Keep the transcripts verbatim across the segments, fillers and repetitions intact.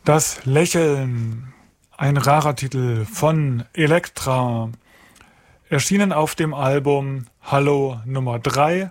Das Lächeln, ein rarer Titel von Elektra, erschienen auf dem Album Hallo Nummer drei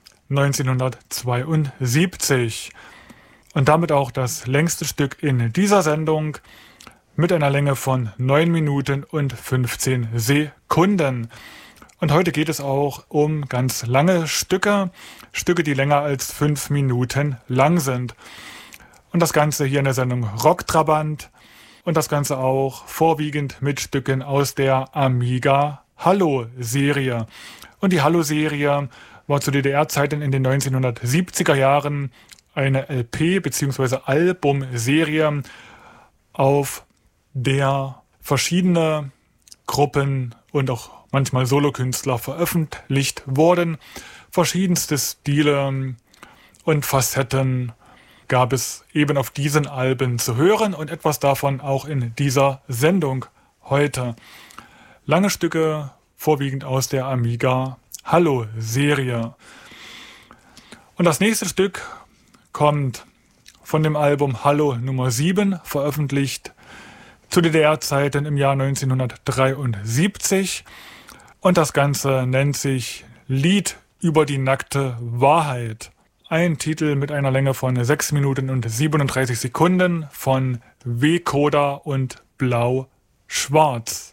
neunzehnhundertzweiundsiebzig und damit auch das längste Stück in dieser Sendung mit einer Länge von neun Minuten und fünfzehn Sekunden. Und heute geht es auch um ganz lange Stücke, Stücke, die länger als fünf Minuten lang sind. Und das Ganze hier in der Sendung Rocktrabant und das Ganze auch vorwiegend mit Stücken aus der Amiga Hallo-Serie. Und die Hallo-Serie war zu D D R-Zeiten in den neunzehnhundertsiebziger Jahren eine L P bzw. Albumserie, auf der verschiedene Gruppen und auch manchmal Solokünstler veröffentlicht wurden. Verschiedenste Stile und Facetten gab es eben auf diesen Alben zu hören und etwas davon auch in dieser Sendung heute. Lange Stücke, vorwiegend aus der Amiga Hallo-Serie. Und das nächste Stück kommt von dem Album Hallo Nummer sieben, veröffentlicht zu D D R-Zeiten im Jahr neunzehnhundertdreiundsiebzig. Und das Ganze nennt sich Lied über die nackte Wahrheit. Ein Titel mit einer Länge von sechs Minuten und siebenunddreißig Sekunden von W-Coda und Blau-Schwarz.